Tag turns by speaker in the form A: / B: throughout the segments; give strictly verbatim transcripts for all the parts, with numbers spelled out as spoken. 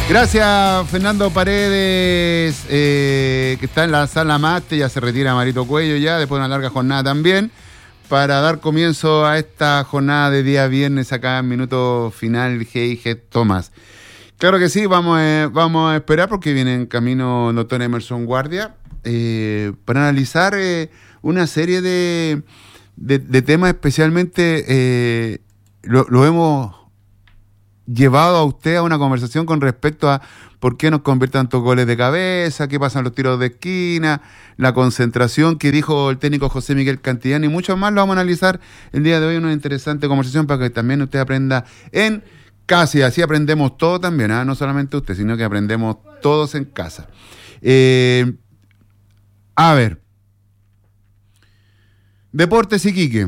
A: Gracias, Fernando Paredes, eh, que está en la sala mate, ya se retira Marito Cuello ya, después de una larga jornada también, para dar comienzo a esta jornada de día viernes acá en Minuto Final G I G Tomás. Claro que sí, vamos a, vamos a esperar porque viene en camino el doctor Emerson Guardia eh, para analizar eh, una serie de, de, de temas, especialmente eh, lo, lo hemos llevado a usted a una conversación con respecto a por qué nos convierten tantos goles de cabeza, qué pasan los tiros de esquina, la concentración que dijo el técnico José Miguel Cantillán y mucho más. Lo vamos a analizar el día de hoy en una interesante conversación para que también usted aprenda en casa y así aprendemos todo también, ¿eh? No solamente usted, sino que aprendemos todos en casa. Eh, a ver, Deportes Iquique,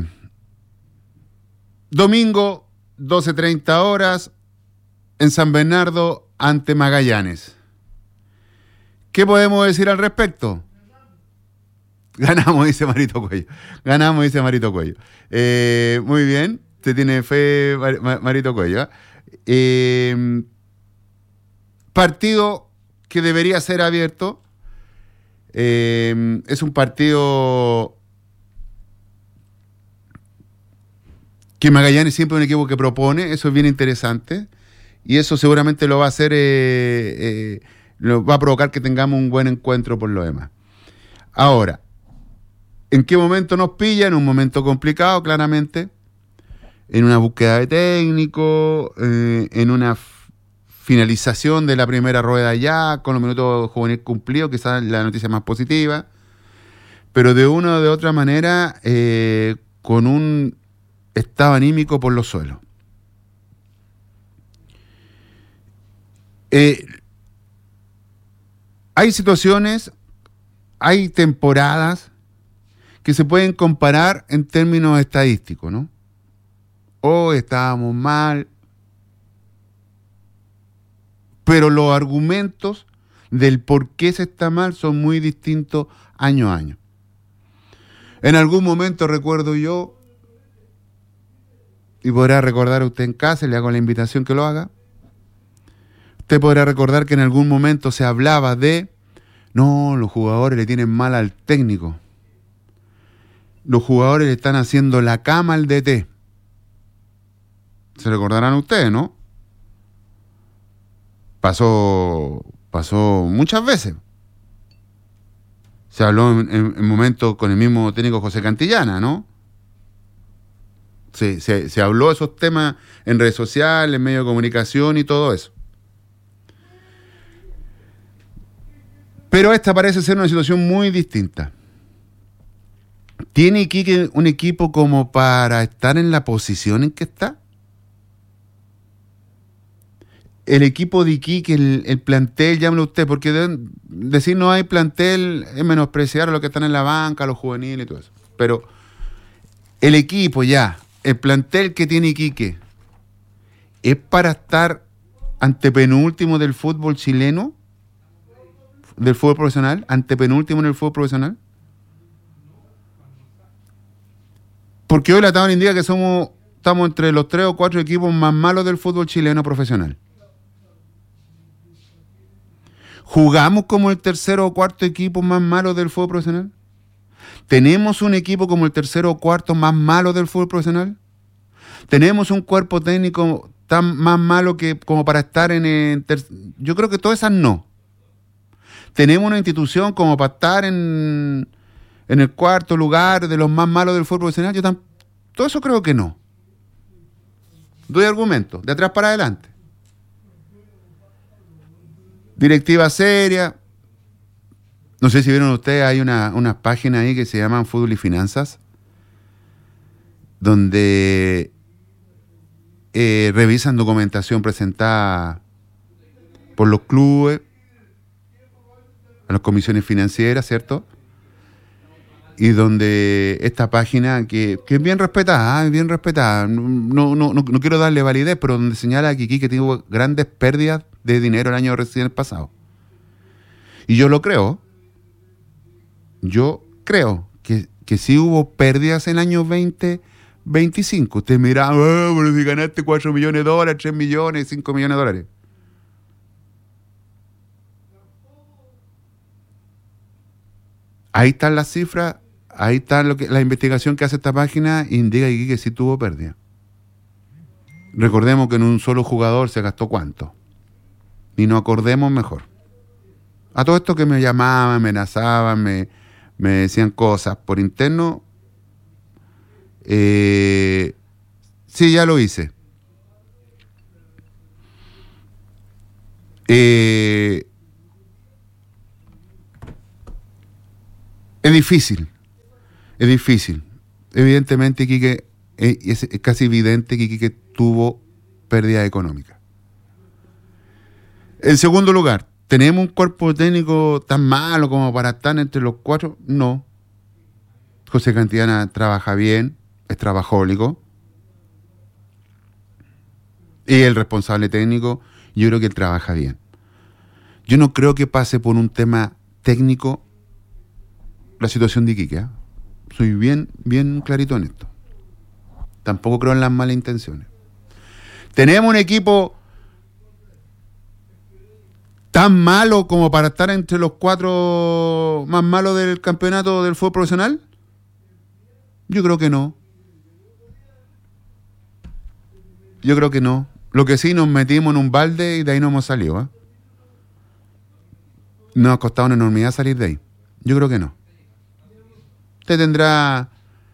A: domingo doce treinta horas, en San Bernardo ante Magallanes. ¿Qué podemos decir al respecto? Ganamos, dice Marito Cuello. Ganamos, dice Marito Cuello. Eh, muy bien, te tiene fe Marito Cuello. ¿eh? Eh, partido que debería ser abierto. Eh, es un partido que Magallanes siempre es un equipo que propone, eso es bien interesante. Y eso seguramente lo va a hacer, eh, eh, lo va a provocar que tengamos un buen encuentro por lo demás. Ahora, ¿en qué momento nos pilla? En un momento complicado, claramente. En una búsqueda de técnico, eh, en una f- finalización de la primera rueda ya, con los minutos juveniles cumplidos, quizás la noticia más positiva. Pero de una o de otra manera, eh, con un estado anímico por los suelos. Eh, hay situaciones, hay temporadas que se pueden comparar en términos estadísticos, ¿no? Oh, estábamos mal. Pero los argumentos del por qué se está mal son muy distintos año a año. En algún momento recuerdo yo, y podrá recordar usted en casa, le hago la invitación que lo haga, usted podrá recordar que en algún momento se hablaba de, no, los jugadores le tienen mal al técnico. Los jugadores le están haciendo la cama al D T. Se recordarán ustedes, ¿no? Pasó, pasó muchas veces. Se habló en, en, en momentos con el mismo técnico José Cantillana, ¿no? Se, se, se habló de esos temas en redes sociales, en medios de comunicación y todo eso. Pero esta parece ser una situación muy distinta. ¿Tiene Iquique un equipo como para estar en la posición en que está? El equipo de Iquique, el, el plantel, llámelo usted, porque de, decir no hay plantel es menospreciar a los que están en la banca, a los juveniles y todo eso. Pero el equipo ya, el plantel que tiene Iquique, ¿es para estar antepenúltimo del fútbol chileno? ¿Del fútbol profesional? ¿Antepenúltimo en el fútbol profesional? Porque hoy la tabla indica que somos estamos entre los tres o cuatro equipos más malos del fútbol chileno profesional. ¿Jugamos como el tercero o cuarto equipo más malo del fútbol profesional? ¿Tenemos un equipo como el tercero o cuarto más malo del fútbol profesional? ¿Tenemos un cuerpo técnico tan más malo que como para estar en el ter... Yo creo que todas esas no. ¿Tenemos una institución como para estar en, en el cuarto lugar de los más malos del fútbol profesional? Yo tam... Todo eso creo que no. Doy argumentos, de atrás para adelante. Directiva seria. No sé si vieron ustedes, hay una, una página ahí que se llaman Fútbol y Finanzas, donde eh, revisan documentación presentada por los clubes, a las comisiones financieras, ¿cierto? Y donde esta página, que, que es bien respetada, ¿eh? bien respetada, no, no, no, no quiero darle validez, pero donde señala que Iquique tuvo grandes pérdidas de dinero el año recién pasado. Y yo lo creo. Yo creo que, que sí hubo pérdidas en el año veinte veinticinco. Usted mira, oh, pero si ganaste cuatro millones de dólares, tres millones, cinco millones de dólares. ahí están las cifras, ahí está lo que, la investigación que hace esta página, indica aquí que sí tuvo pérdida. Recordemos que en un solo jugador se gastó cuánto. Y nos acordemos mejor. A todo esto que me llamaban, me amenazaban, me, me decían cosas por interno, eh, sí, ya lo hice. Eh, es difícil, es difícil. Evidentemente, Quique, eh, es, es casi evidente que Quique tuvo pérdida económica. En segundo lugar, ¿tenemos un cuerpo técnico tan malo como para estar entre los cuatro? No. José Cantillana trabaja bien, es trabajólico. Y el responsable técnico, yo creo que él trabaja bien. Yo no creo que pase por un tema técnico la situación de Iquique, ¿eh? Soy bien, bien clarito en esto. Tampoco creo en las malas intenciones. Tenemos un equipo tan malo como para estar entre los cuatro más malos del campeonato del fútbol profesional. Yo creo que no. Yo creo que no. Lo que sí, nos metimos en un balde y de ahí no hemos salido, ¿eh? Nos ha costado una enormidad salir de ahí. Yo creo que no. Usted tendrá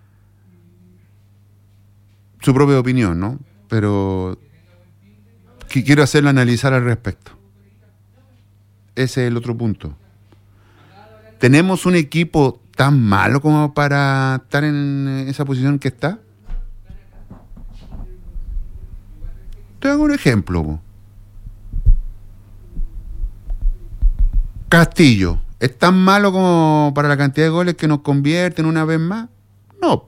A: su propia opinión, ¿no? Pero que quiero hacerlo analizar al respecto. Ese es el otro punto. ¿Tenemos un equipo tan malo como para estar en esa posición que está? Te hago un ejemplo. Po. Castillo, ¿es tan malo como para la cantidad de goles que nos convierten una vez más? No.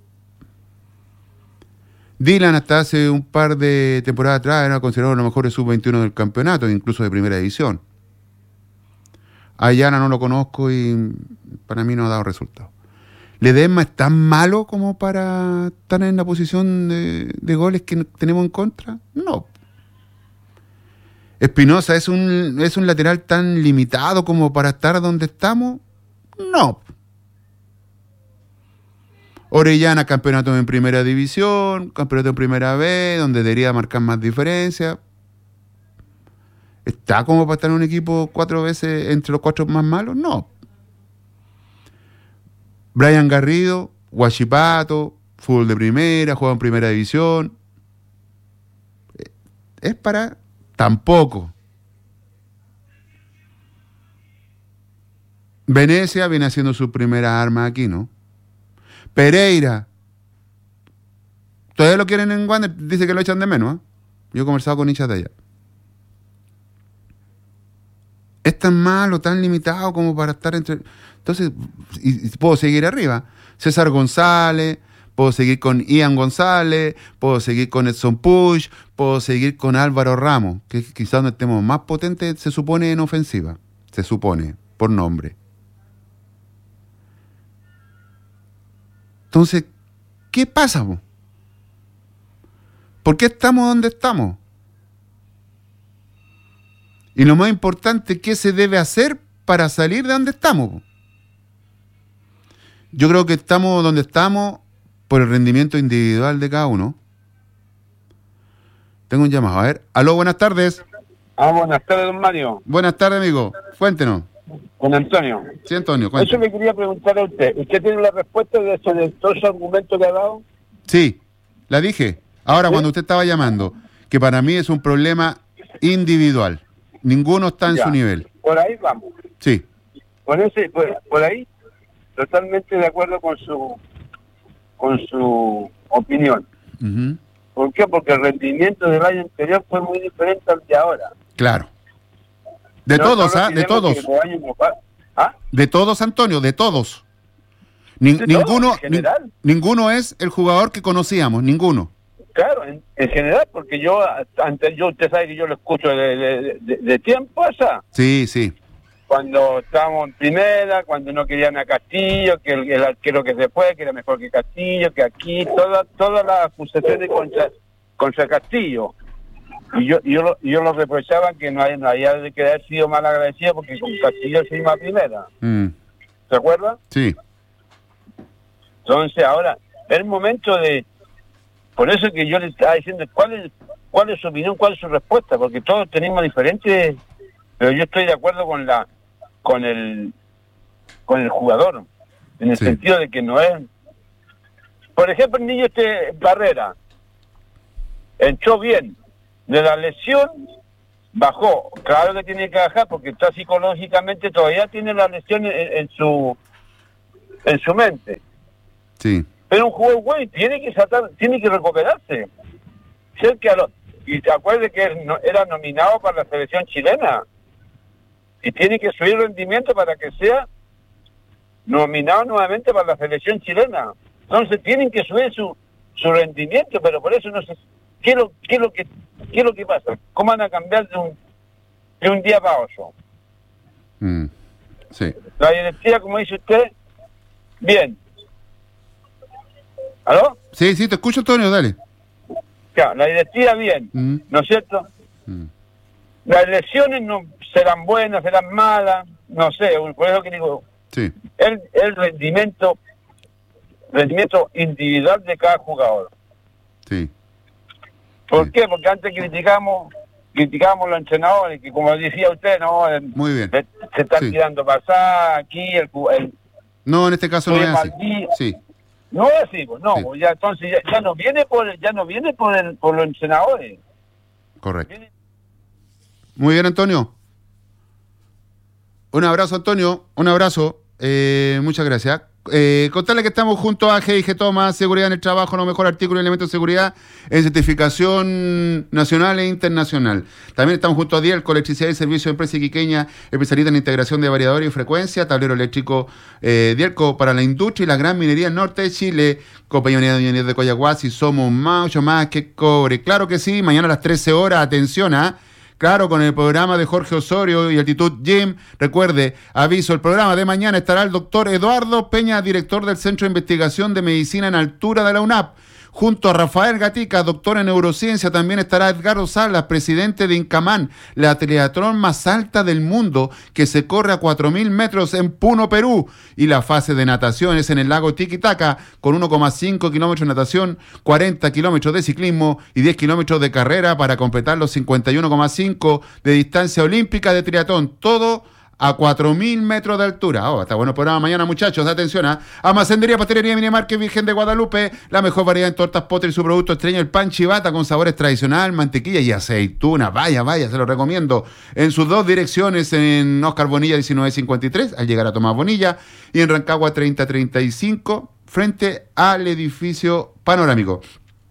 A: Dylan hasta hace un par de temporadas atrás era considerado lo mejor de sub veintiuno del campeonato, incluso de primera división. Ayana no lo conozco y para mí no ha dado resultado. ¿Ledesma es tan malo como para estar en la posición de, de goles que tenemos en contra? No. ¿Espinosa es un, es un lateral tan limitado como para estar donde estamos? No. Orellana, campeonato en primera división, campeonato en primera B, donde debería marcar más diferencia. ¿Está como para estar en un equipo cuatro veces entre los cuatro más malos? No. Brian Garrido, Huachipato, fútbol de primera, juega en primera división. ¿Es para...? Tampoco. Venecia viene haciendo su primera arma aquí, ¿no? Pereira. Todavía lo quieren en Wander, dice que lo echan de menos, ¿eh? Yo he conversado con hinchas de allá. Es tan malo, tan limitado como para estar entre... Entonces, y, y puedo seguir arriba. César González, puedo seguir con Ian González, puedo seguir con Edson Puig, puedo seguir con Álvaro Ramos, que quizás donde estemos más potentes, se supone en ofensiva. Se supone, por nombre. Entonces, ¿qué pasa, po? ¿Por qué estamos donde estamos? Y lo más importante, ¿qué se debe hacer para salir de donde estamos? Yo creo que estamos donde estamos por el rendimiento individual de cada uno. Tengo un llamado. A ver. Aló, buenas tardes.
B: Ah, buenas tardes, don Mario.
A: Buenas tardes, amigo. Cuéntenos.
B: Con Antonio.
A: Sí, Antonio, cuéntenos.
B: Eso le quería preguntar a usted. ¿Usted tiene la respuesta de, eso, de todos esos argumentos que ha dado?
A: Sí, la dije. Ahora,
B: ¿Sí?
A: Cuando usted estaba llamando, que para mí es un problema individual. Ninguno está en
B: Ya.
A: su nivel.
B: Por ahí vamos.
A: Sí.
B: Por ese, por, por ahí, totalmente de acuerdo con su con su opinión.
A: Uh-huh.
B: ¿Por qué? Porque el rendimiento del año anterior fue muy diferente al de ahora.
A: Claro. De
B: No,
A: todos,
B: no
A: ¿ah? De todos.
B: que los años no pa- ¿Ah?
A: De todos, Antonio, de todos. Nin-
B: ¿De
A: ninguno,
B: todos, en general?
A: nin- ninguno es el jugador que conocíamos, ninguno.
B: Claro, en, en general, porque yo, antes, yo usted sabe que yo lo escucho de, de, de, de tiempo allá.
A: Sí, sí.
B: Cuando estábamos en primera, cuando no querían a Castillo, que el, el arquero que se fue, que era mejor que Castillo, que aquí, todas todas las acusaciones contra, contra Castillo. Y yo yo lo, yo lo reprochaba que no, hay, no había de que haber sido mal agradecido porque con Castillo se iba a primera.
A: Mm.
B: ¿Se acuerda?
A: Sí.
B: Entonces ahora es el momento de... Por eso que yo le estaba diciendo, ¿cuál es, cuál es su opinión, cuál es su respuesta? Porque todos tenemos diferentes, pero yo estoy de acuerdo con la con el con el jugador, en el
A: Sí.
B: sentido de que no es... Por ejemplo, el niño este Barrera entró bien, de la lesión bajó, claro que tiene que bajar porque está psicológicamente, todavía tiene la lesión en, en su en su mente.
A: Sí.
B: Pero un jugador güey tiene que saltar, tiene que recuperarse. Sé que a lo, y te acuerdes que él no, era nominado para la selección chilena y tiene que subir rendimiento para que sea nominado nuevamente para la selección chilena. Entonces tienen que subir su su rendimiento, pero por eso no sé qué es lo, qué es lo que qué es lo que pasa. ¿Cómo van a cambiar de un de un día para otro?
A: Mm. Sí.
B: La directiva, como dice usted, bien. ¿Aló?
A: Sí, sí, te escucho, Antonio, dale.
B: Claro, la directiva bien,
A: Mm.
B: ¿no es cierto?
A: Mm.
B: Las lesiones no serán buenas, serán malas, no sé, por eso que digo,
A: Sí.
B: el, el rendimiento, rendimiento individual de cada jugador.
A: Sí.
B: ¿Por
A: Sí.
B: qué? Porque antes criticamos, criticamos a los entrenadores, que como decía usted, no,
A: Muy bien.
B: le- se están
A: Sí.
B: tirando pasar aquí, el, ju- el
A: No, en este caso no
B: Oye,
A: es así.
B: Maldí-
A: Sí.
B: no es así, pues no,
A: Sí.
B: pues ya entonces ya, ya no viene por el- ya no viene por el, por los entrenadores.
A: Correcto.
B: Viene-
A: Muy bien, Antonio. Un abrazo, Antonio. Un abrazo. Eh, muchas gracias. Eh, contarle que estamos junto a G I G Thomas, Seguridad en el Trabajo, los mejores artículos y elementos de seguridad en certificación nacional e internacional. También estamos junto a Dielco, Electricidad y Servicio de Empresa Iquiqueña, especialista en integración de variadores y frecuencia, tablero eléctrico eh, Dielco para la industria y la gran minería del norte de Chile, Compañía de Minería de Coyahuasi, somos mucho más que cobre. Claro que sí, mañana a las trece horas, atención, ¿ah? Claro, con el programa de Jorge Osorio y Altitud Gym. Recuerde, aviso, el programa de mañana estará el doctor Eduardo Peña, director del Centro de Investigación de Medicina en Altura de la UNAP. Junto a Rafael Gatica, doctor en neurociencia, también estará Edgardo Salas, presidente de Incamán, la triatlón más alta del mundo, que se corre a cuatro mil metros en Puno, Perú. Y la fase de natación es en el lago Tiquitaca, con uno coma cinco kilómetros de natación, cuarenta kilómetros de ciclismo y diez kilómetros de carrera para completar los cincuenta y uno coma cinco de distancia olímpica de triatlón. Todo a cuatro mil metros de altura. Oh, está bueno el programa mañana, muchachos. Atención, ¿eh? Almacenería, Pastelería Minimarket Virgen de Guadalupe. La mejor variedad en tortas Potter y su producto estrella, el pan chivata con sabores tradicional, mantequilla y aceituna. Vaya, vaya, se lo recomiendo. En sus dos direcciones, en Oscar Bonilla diecinueve cincuenta y tres, al llegar a Tomás Bonilla, y en Rancagua treinta treinta y cinco, frente al edificio panorámico.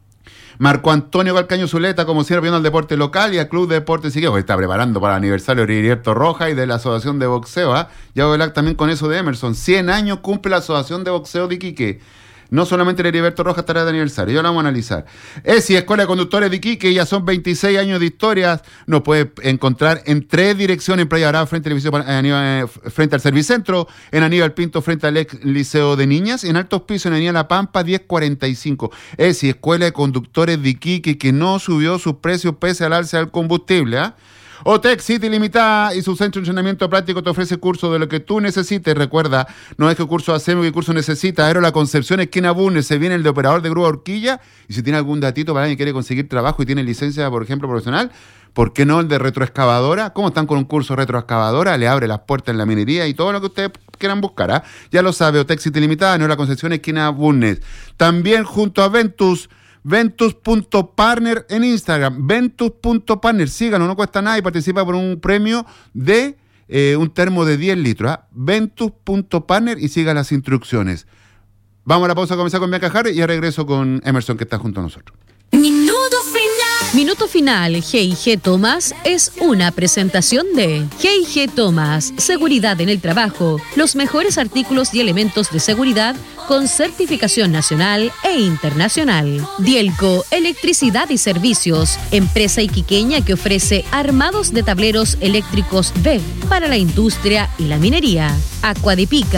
A: Marco Antonio Calcaño Zuleta, como siempre, viendo al deporte local y al Club de Deportes Siqueo, que está preparando para el aniversario de Heriberto Roja y de la Asociación de Boxeo. ¿eh? Ya voy a hablar también con eso de Emerson. cien años cumple la Asociación de Boxeo de Iquique. No solamente el Heriberto Roja estará de aniversario, ya lo vamos a analizar. ESI, Escuela de Conductores de Iquique, ya son veintiséis años de historias. Nos puede encontrar en tres direcciones: en Playa Brava, frente al, edificio, eh, frente al Servicentro, en Aníbal Pinto, frente al ex Liceo de Niñas, y en Altos Pisos, en Avenida La Pampa, diez cuarenta y cinco. ESI, Escuela de Conductores de Iquique, que no subió sus precios pese al alza del combustible, ¿ah? ¿eh? Otec City Limitada y su centro de entrenamiento práctico te ofrece curso de lo que tú necesites. Recuerda, no es que curso hacemos, que curso necesitas. Aero La Concepción, esquina Bundes, se viene el de operador de grúa Horquilla. Y si tiene algún datito para alguien que quiere conseguir trabajo y tiene licencia, por ejemplo, profesional, ¿por qué no el de retroexcavadora? ¿Cómo están con un curso retroexcavadora? Le abre las puertas en la minería y todo lo que ustedes quieran buscar. ¿eh? Ya lo sabe, Otec City Limitada, Aero La Concepción, esquina Bundes. También junto a Ventus, Ventus punto partner en Instagram, Ventus punto partner, síganlo, no cuesta nada y participa por un premio de eh, un termo de diez litros, ¿eh? Ventus punto partner y siga las instrucciones. Vamos a la pausa a comenzar con Bianca Jara y ya regreso con Emerson, que está junto a nosotros.
C: Minuto final. Minuto final, G I G Thomas es una presentación de G I G Thomas, seguridad en el trabajo, los mejores artículos y elementos de seguridad con certificación nacional e internacional. Dielco, electricidad y servicios, empresa iquiqueña que ofrece armados de tableros eléctricos B para la industria y la minería. Aquadipica,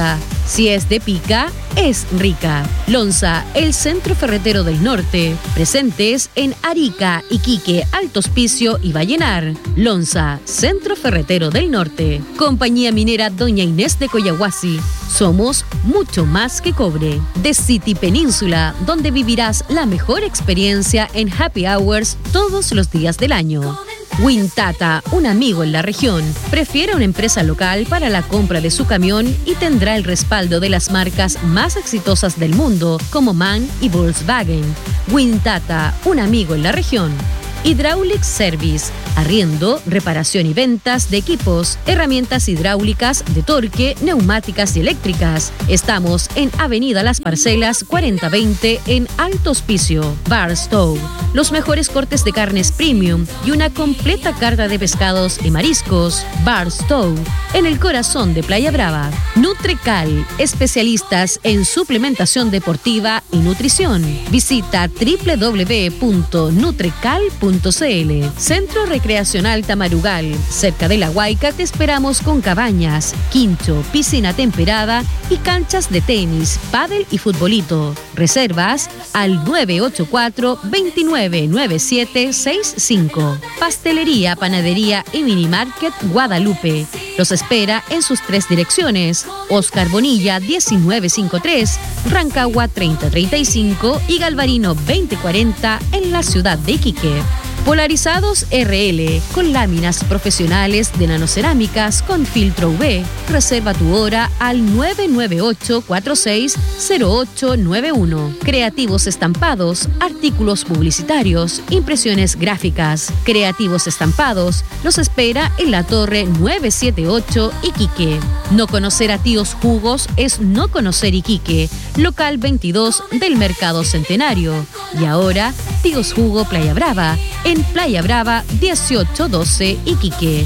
C: Si es de pica, es rica. Lonza, el centro ferretero del norte. Presentes en Arica, Iquique, Alto Hospicio y Vallenar. Lonza, centro ferretero del norte. Compañía minera Doña Inés de Coyahuasi. Somos mucho más que cobre. The City Península, donde vivirás la mejor experiencia en happy hours todos los días del año. Wintata, un amigo en la región. Prefiere una empresa local para la compra de su camión y tendrá el respaldo de las marcas más exitosas del mundo como MAN y Volkswagen. Wintata, un amigo en la región. Hydraulic Service, arriendo, reparación y ventas de equipos, herramientas hidráulicas, de torque, neumáticas y eléctricas. Estamos en Avenida Las Parcelas cuarenta veinte en Alto Hospicio. Barstow, los mejores cortes de carnes premium y una completa carta de pescados y mariscos. Barstow, en el corazón de Playa Brava. Nutrecal, especialistas en suplementación deportiva y nutrición. Visita doble u doble u doble u punto nutrecal punto c l. Centro Recreacional Tamarugal, cerca de La Huayca te esperamos con cabañas, quincho, piscina temperada y canchas de tenis, pádel y futbolito. Reservas al nueve ocho cuatro, dos nueve nueve siete seis cinco. Pastelería, panadería y minimarket Guadalupe. Los espera en sus tres direcciones: Oscar Bonilla diecinueve cincuenta y tres, Rancagua treinta treinta y cinco y Galvarino veinte cuarenta en la ciudad de Iquique. Polarizados R L, con láminas profesionales de nanocerámicas con filtro U V. Reserva tu hora al nueve nueve ocho cuatro seis cero ocho nueve uno. Creativos Estampados, artículos publicitarios, impresiones gráficas. Creativos Estampados los espera en la Torre novecientos setenta y ocho Iquique. No conocer a Tíos Jugos es no conocer Iquique. Local veintidós del Mercado Centenario. Y ahora, Tíos Jugo Playa Brava, en Playa Brava dieciocho doce Iquique.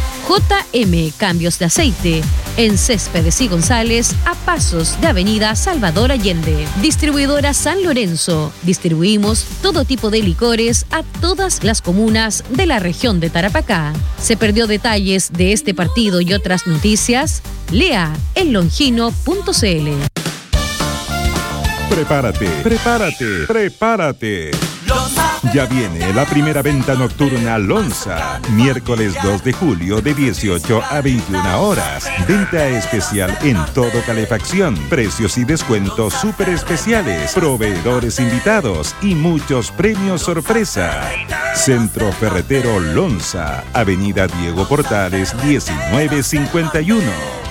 C: J M Cambios de Aceite, en Céspedes y González, a pasos de Avenida Salvador Allende. Distribuidora San Lorenzo. Distribuimos todo tipo de licores a todas las comunas de la región de Tarapacá. ¿Se perdió detalles de este partido y otras noticias? Lea en longino punto c l.
D: Prepárate, prepárate, prepárate. Ya viene la primera venta nocturna Lonza, miércoles dos de julio de dieciocho a veintiuna horas. Venta especial en todo calefacción, precios y descuentos súper especiales, proveedores invitados y muchos premios sorpresa. Centro Ferretero Lonza, Avenida Diego Portales diecinueve cincuenta y uno.